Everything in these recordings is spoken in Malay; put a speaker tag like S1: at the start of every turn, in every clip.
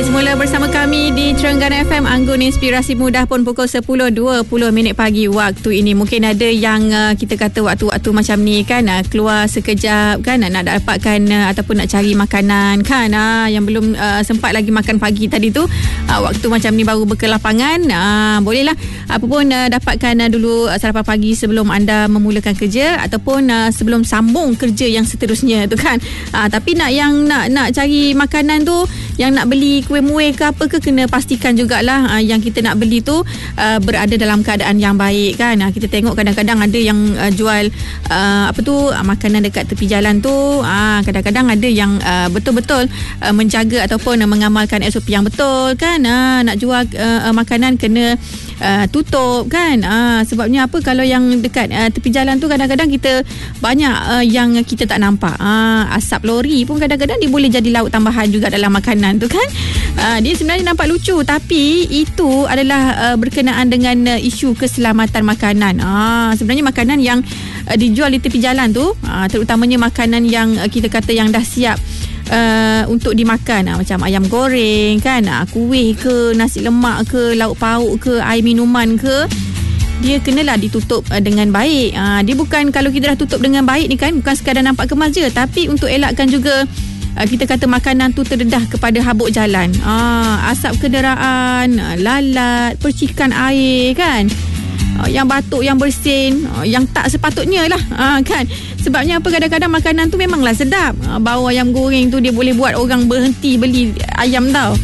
S1: Balik semula bersama kami di Terengganu FM. Anggun Inspirasi Mudah pun pukul 10.20 pagi waktu ini. Mungkin ada yang kita kata waktu-waktu macam ni kan, keluar sekejap kan, nak dapatkan ataupun nak cari makanan kan, yang belum sempat lagi makan pagi tadi tu, waktu macam ni baru ke lapangan, bolehlah apa pun dapatkan dulu sarapan pagi sebelum anda memulakan kerja ataupun sebelum sambung kerja yang seterusnya tu kan. Tapi nak cari makanan tu, yang nak beli kuih muih ke apa ke, kena pastikan jugalah yang kita nak beli tu berada dalam keadaan yang baik kan. Kita tengok kadang-kadang ada yang jual makanan dekat tepi jalan tu, kadang-kadang ada yang betul-betul menjaga ataupun mengamalkan SOP yang betul kan. Nak jual makanan kena tutup kan. Sebabnya apa, kalau yang dekat tepi jalan tu kadang-kadang kita banyak yang kita tak nampak. Asap lori pun kadang-kadang dia boleh jadi lauk tambahan juga dalam makanan tu kan. Dia sebenarnya nampak lucu, tapi itu adalah berkenaan dengan isu keselamatan makanan. Sebenarnya makanan yang dijual di tepi jalan tu, terutamanya makanan yang kita kata yang dah siap untuk dimakan, macam ayam goreng kan, kuih ke, nasi lemak ke, lauk pauk ke, air minuman ke, dia kenalah ditutup dengan baik. Dia bukan, kalau kita dah tutup dengan baik ni kan, bukan sekadar nampak kemas je, tapi untuk elakkan juga kita kata makanan tu terdedah kepada habuk jalan, asap kenderaan, lalat, percikan air kan, yang batuk, yang bersin, yang tak sepatutnya lah kan. Sebabnya apa, kadang-kadang makanan tu memanglah sedap, bau ayam goreng tu dia boleh buat orang berhenti beli ayam tau.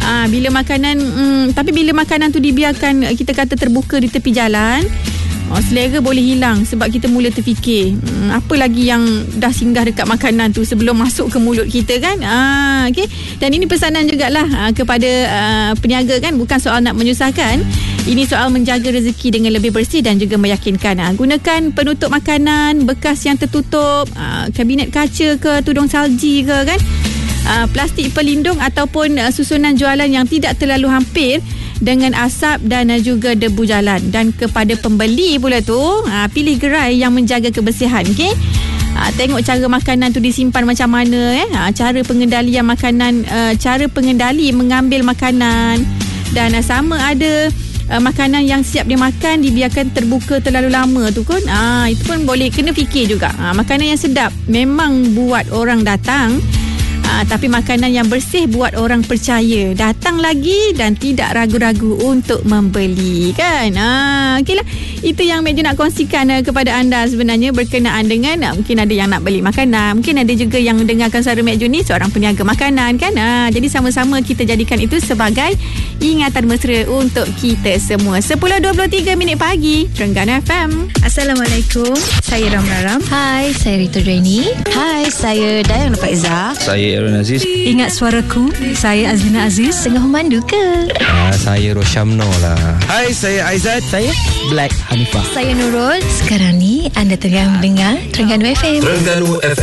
S1: Tapi bila makanan tu dibiarkan kita kata terbuka di tepi jalan, selera boleh hilang sebab kita mula terfikir apa lagi yang dah singgah dekat makanan tu sebelum masuk ke mulut kita kan. Okay. Dan ini pesanan jugalah kepada peniaga kan, bukan soal nak menyusahkan, ini soal menjaga rezeki dengan lebih bersih dan juga meyakinkan. Gunakan penutup makanan bekas yang tertutup, kabinet kaca ke, tudung salji ke kan, plastik pelindung ataupun susunan jualan yang tidak terlalu hampir dengan asap dan juga debu jalan. Dan kepada pembeli pula tu, pilih gerai yang menjaga kebersihan. Okay? Tengok cara makanan tu disimpan macam mana, cara pengendalian makanan, cara pengendali mengambil makanan, dan sama ada makanan yang siap dimakan dibiarkan terbuka terlalu lama tu kan, itu pun boleh kena fikir juga. Makanan yang sedap memang buat orang datang, tapi makanan yang bersih buat orang percaya datang lagi dan tidak ragu-ragu untuk membeli kan. Okeylah, itu yang Mek Ju nak kongsikan kepada anda sebenarnya berkenaan dengan mungkin ada yang nak beli makanan, mungkin ada juga yang mendengarkan suara Mek Ju ni seorang peniaga makanan kan. Jadi sama-sama kita jadikan itu sebagai ingatan mesra untuk kita semua. 10.23 pagi, Terengganu FM.
S2: Assalamualaikum, saya Ram.
S3: Hai, saya Rita Draini.
S4: Hai, saya Dayang Faiza.
S5: Saya Aaron Aziz.
S2: Ingat suaraku, saya Azlina Aziz.
S3: Tengah memandu ke?
S5: Saya Roshamno lah.
S6: Hai, saya Aizat.
S5: Saya Black Hanifah.
S3: Saya Nurul. Sekarang ni anda tengah mendengar Terengganu FM.
S6: Terengganu FM.